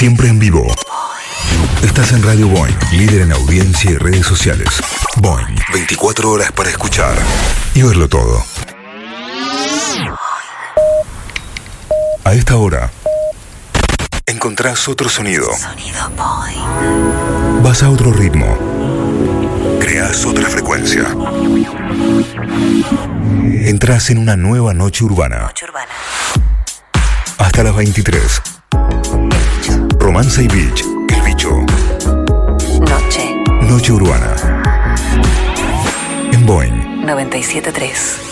Siempre en vivo. Estás en Radio Boing, líder en audiencia y redes sociales. Boing, 24 horas para escuchar y verlo todo. A esta hora encontrás otro sonido. Sonido Boing. Vas a otro ritmo. Creás otra frecuencia. Entrás en una nueva noche urbana. Noche urbana. Hasta las 23. Romance y Beach. El Bicho. Noche. Noche urbana. En Boing 97.3.